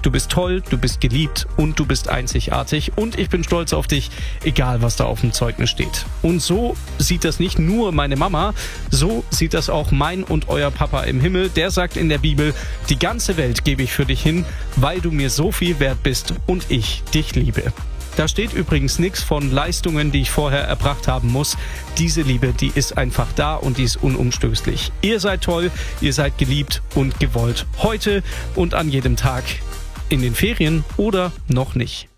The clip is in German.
Du bist toll, du bist geliebt und du bist einzigartig und ich bin stolz auf dich, egal was da auf dem Zeugnis steht. Und so sieht das nicht nur meine Mama, so sieht das auch mein und euer Papa im Himmel. Der sagt in der Bibel, die ganze Welt gebe ich für dich hin, weil du mir so viel wert bist und ich dich liebe. Da steht übrigens nichts von Leistungen, die ich vorher erbracht haben muss. Diese Liebe, die ist einfach da und die ist unumstößlich. Ihr seid toll, ihr seid geliebt und gewollt. Heute und an jedem Tag. In den Ferien oder noch nicht.